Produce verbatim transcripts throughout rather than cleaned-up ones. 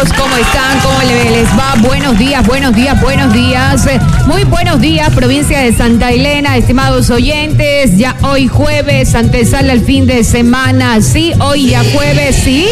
amigos, ¿cómo están? ¿Cómo les va? Buenos días, buenos días, buenos días. Muy buenos días, provincia de Santa Elena, estimados oyentes. Ya hoy jueves, antesala al fin de semana. Sí, hoy ya jueves, sí.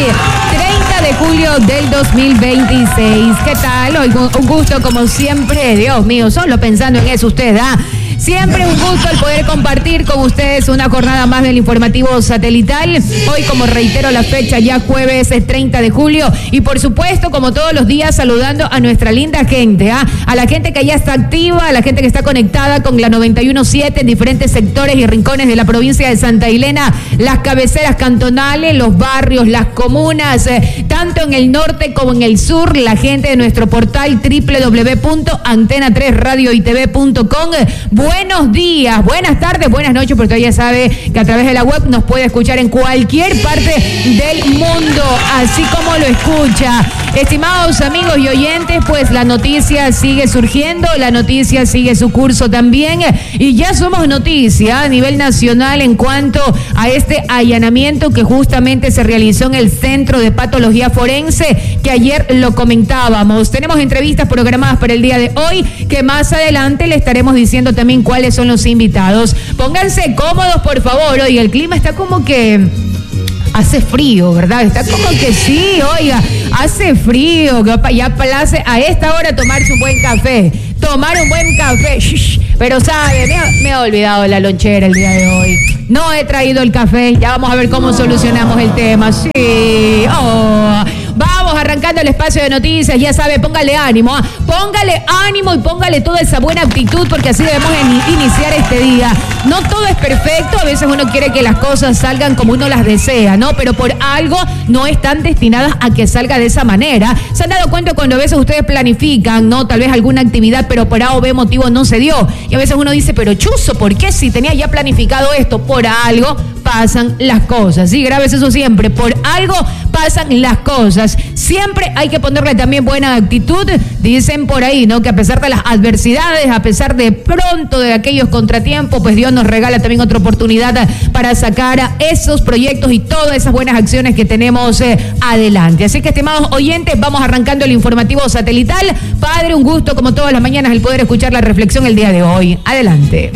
treinta de julio del dos mil veintiséis. ¿Qué tal? Hoy un gusto como siempre. Dios mío, solo pensando en eso usted, ¿ah? Siempre un gusto el poder compartir con ustedes una jornada más del informativo satelital. Hoy, como reitero la fecha, ya jueves treinta de julio. Y por supuesto, como todos los días, saludando a nuestra linda gente, ¿ah? A la gente que ya está activa, a la gente que está conectada con la noventa y uno punto siete en diferentes sectores y rincones de la provincia de Santa Elena, las cabeceras cantonales, los barrios, las comunas, eh, tanto en el norte como en el sur, la gente de nuestro portal doble u doble u doble u punto antena tres radio y t v punto com. Buenos días, buenas tardes, buenas noches, porque usted ya sabe que a través de la web nos puede escuchar en cualquier parte del mundo, así como lo escucha. Estimados amigos y oyentes, pues la noticia sigue surgiendo, la noticia sigue su curso también, y ya somos noticia a nivel nacional en cuanto a este allanamiento que justamente se realizó en el Centro de Patología Forense, que ayer lo comentábamos. Tenemos entrevistas programadas para el día de hoy, que más adelante le estaremos diciendo también cuáles son los invitados. Pónganse cómodos, por favor. Oiga, el clima está como que hace frío, ¿verdad? Está como que sí, oiga, hace frío, ya place a esta hora tomarse un buen café, tomar un buen café, shh, pero sabe, me, ha, me he olvidado la lonchera el día de hoy, no he traído el café, ya vamos a ver cómo solucionamos el tema, sí, oh. Vamos arrancando el espacio de noticias, ya sabe, póngale ánimo, ¿eh? póngale ánimo y póngale toda esa buena actitud, porque así debemos in- iniciar este día. No todo es perfecto, a veces uno quiere que las cosas salgan como uno las desea, ¿no? Pero por algo no están destinadas a que salga de esa manera. ¿Se han dado cuenta cuando a veces ustedes planifican, ¿no? Tal vez alguna actividad, pero por A o B motivo no se dio? Y a veces uno dice, pero chuzo, ¿por qué si tenía ya planificado esto? Por algo pasan las cosas, ¿sí? Grabes eso siempre, por algo pasan las cosas. Siempre hay que ponerle también buena actitud. Dicen por ahí, ¿no? Que a pesar de las adversidades, a pesar de pronto de aquellos contratiempos, pues Dios nos regala también otra oportunidad para sacar a esos proyectos y todas esas buenas acciones que tenemos eh, adelante. Así que, estimados oyentes, vamos arrancando el informativo satelital. Padre, un gusto como todas las mañanas el poder escuchar la reflexión el día de hoy. Adelante.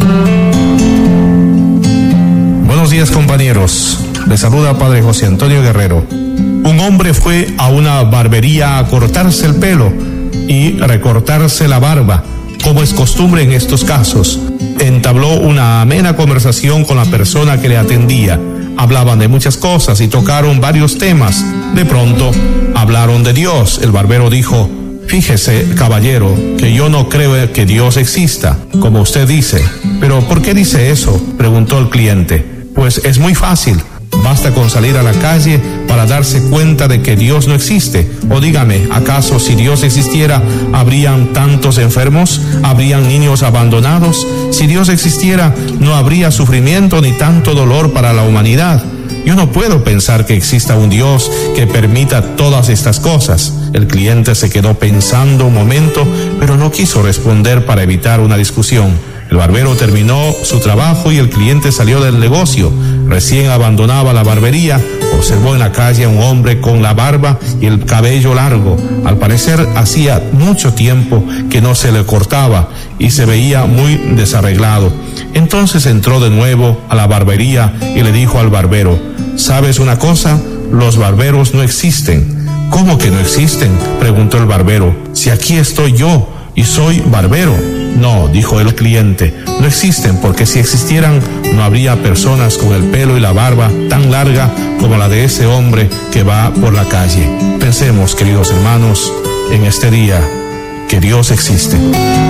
Buenos días, compañeros. Les saluda Padre José Antonio Guerrero. Un hombre fue a una barbería a cortarse el pelo y recortarse la barba, como es costumbre en estos casos. Entabló una amena conversación con la persona que le atendía. Hablaban de muchas cosas y tocaron varios temas. De pronto, hablaron de Dios. El barbero dijo: fíjese, caballero, que yo no creo que Dios exista, como usted dice. ¿Pero por qué dice eso?, preguntó el cliente. Pues es muy fácil. Basta con salir a la calle para darse cuenta de que Dios no existe. O dígame, ¿acaso si Dios existiera, habrían tantos enfermos? ¿Habrían niños abandonados? Si Dios existiera, no habría sufrimiento ni tanto dolor para la humanidad. Yo no puedo pensar que exista un Dios que permita todas estas cosas. El cliente se quedó pensando un momento, pero no quiso responder para evitar una discusión. El barbero terminó su trabajo y el cliente salió del negocio. Recién abandonaba la barbería, observó en la calle a un hombre con la barba y el cabello largo. Al parecer hacía mucho tiempo que no se le cortaba y se veía muy desarreglado. Entonces entró de nuevo a la barbería y le dijo al barbero: ¿sabes una cosa? Los barberos no existen. ¿Cómo que no existen?, preguntó el barbero. Si aquí estoy yo y soy barbero. No, dijo el cliente, no existen, porque si existieran no habría personas con el pelo y la barba tan larga como la de ese hombre que va por la calle. Pensemos, queridos hermanos, en este día que Dios existe.